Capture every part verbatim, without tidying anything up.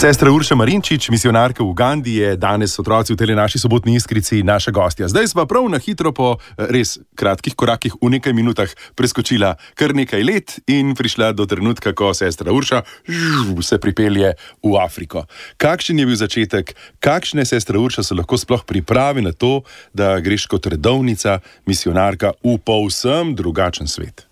Sestra Urša Marinčič, misijonarka v Ugandi, je danes otroci v tej naši sobotni Iskrici naša gostja. Zdaj sva prav na hitro po res kratkih korakih v nekaj minutah preskočila kar nekaj let in prišla do trenutka, ko sestra Urša se pripelje v Afriko. Kakšen je bil začetek, kakšne sestra Urša se lahko sploh pripravi na to, da greš kot redovnica, misijonarka v povsem drugačen svet?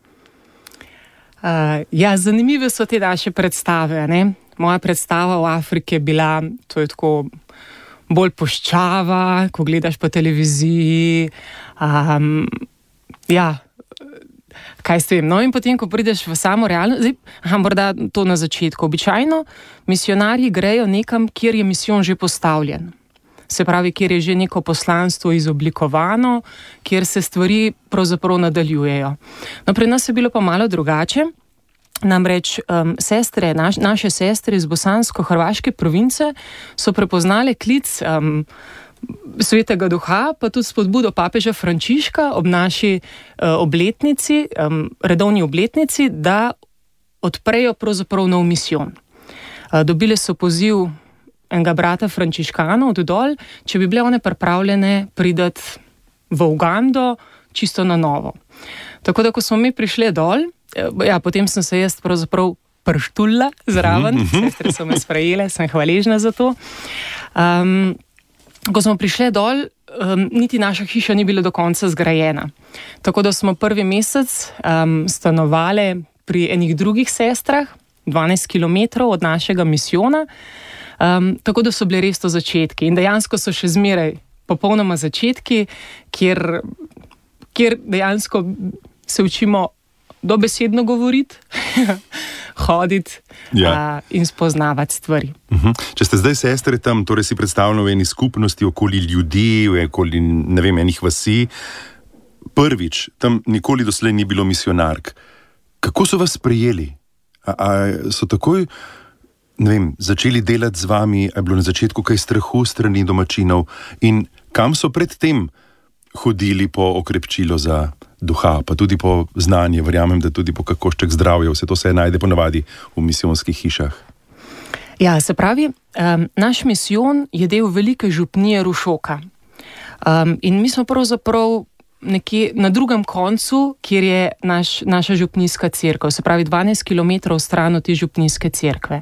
Uh, ja, zanimive so te naše predstave, ne? Moja predstava v Afriki je bila, to je tako bolj puščava, ko gledaš po televiziji. Um, ja, kaj s tem? No in potem, ko prideš v samo realnost, zdaj, aha, morda to na začetku. Običajno misijonarji grejo nekam, kjer je misijon že postavljen. Se pravi, kjer je že neko poslanstvo izoblikovano, kjer se stvari pravzaprav nadaljujejo. No, pri nas je bilo pa malo drugače. Namreč um, sestre, naš, naše sestre iz bosansko-hrvaške province so prepoznale klic um, Svetega Duha, pa tudi spodbudo papeža Frančiška ob naši uh, obletnici, um, redovni obletnici, da odprejo pravzaprav nov misijon. Uh, dobile so poziv enega brata frančiškanov dodol, če bi bile one pripravljene priti v Ugando čisto na novo. Tako da, ko smo mi prišli dol, ja, potem sem se jaz pravzaprav prštulla zraven, mm-hmm. sestre so me sprejele, sem hvaležna za to. Um, ko smo prišli dol, um, niti naša hiša ni bila do konca zgrajena. Tako da smo prvi mesec um, stanovali pri enih drugih sestrah, dvanajst kilometrov od našega misijona, um, tako da so bili res to začetki. In dejansko so še zmeraj popolnoma začetki, kjer, kjer dejansko se učimo dobesedno govoriti, hoditi ja. uh, in spoznavati stvari. Uh-huh. Če ste zdaj sestre tam, torej si predstavljamo v eni skupnosti okoli ljudi, okoli, ne vem, enih vasi, prvič, tam nikoli doslej ni bilo misijonark. Kako so vas sprejeli? A, a so takoj, ne vem, začeli delati z vami, a je bilo na začetku kaj strahu strani domačinov in kam so predtem hodili po okrepčilo za duha, pa tudi po znanje, verjamem, da tudi po kakošček zdravja, vse to se najde ponavadi v misijonskih hišah. Ja, se pravi, um, naš misijon je del velike župnije Rušoka. Um, in mi smo pravzaprav nekje na drugem koncu, kjer je naš, naša župnijska cerkev, se pravi dvanajst kilometrov stran od te župnijske cerkve.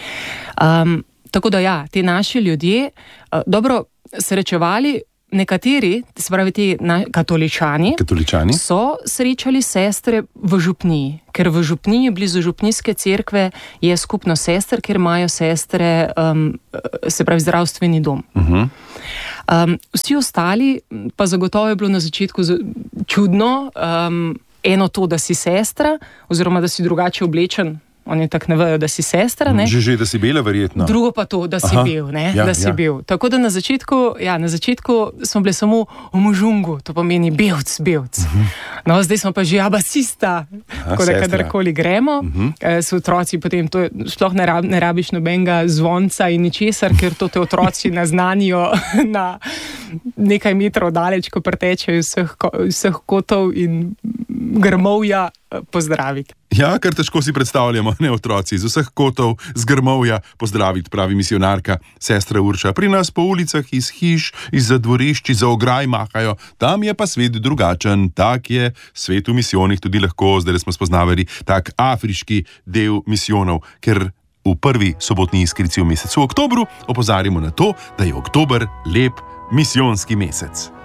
Um, tako da ja, te naši ljudje, uh, dobro srečevali, nekateri, se pravi ti na, katoličani, katoličani, so srečali sestre v župniji, ker v župniji, blizu župnijske cerkve, je skupno sester, ker imajo sestre, um, se pravi zdravstveni dom. Uh-huh. Um, vsi ostali, pa zagotovo je bilo na začetku čudno, um, eno to, da si sestra, oziroma da si drugače oblečen. Oni tako ne vejo, da si sestra, ne? Že, že, da si bela, verjetno. Drugo pa to, da si Aha, bil, ne? Ja, da si ja. bil. Tako da na začetku, ja, na začetku smo bili samo o mužungu, to pomeni belc, belc. Uh-huh. No, zdaj smo pa že abasista, tako da kadarkoli gremo, uh-huh. eh, so otroci potem, to je, sploh ne, rab, ne rabiš nobenega zvonca in ničesar, ker to te otroci naznanijo na nekaj metrov daleč, ko pretečejo vseh, vseh kotov in grmovja pozdraviti. Ja, kar težko si predstavljamo, ne otroci, z vseh kotov, z grmovja pozdraviti, pravi misijonarka sestra Urša. Pri nas po ulicah, iz hiš, iz dvorišč, za ograj mahajo, tam je pa svet drugačen, tak je svet v misijonih tudi lahko, zdaj smo spoznavali tak afriški del misijonov, ker v prvi sobotni Iskrici v mesecu oktobru opozarjamo na to, da je oktober lep misijonski mesec.